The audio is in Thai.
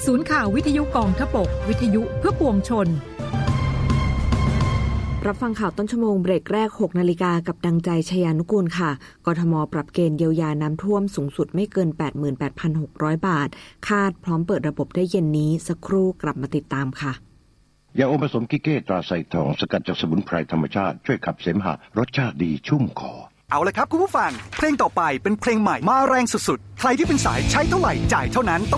ศูนย์ข่าววิทยุกองทพบกวิทยุเพื่อปวงชนรับฟังข่าวต้นชั่วโมงเบรกแรก 6 นาฬิกากับดังใจชยานุกูลค่ะกทม.ปรับเกณฑ์เยียวยาน้ำท่วมสูงสุดไม่เกิน 88,600 บาทคาดพร้อมเปิดระบบได้เย็นนี้สักครู่กลับมาติดตามค่ะยาอมผสมกิเก้ตราไซทองสกัดจากสมุนไพรธรรมชาติช่วยขับเสมหะรสชาติดีชุ่มคอเอาละครับคุณผู้ฟังเพลงต่อไปเป็นเพลงใหม่มาแรงสุดๆใครที่เป็นสายใช้เท่าไหร่จ่ายเท่านั้น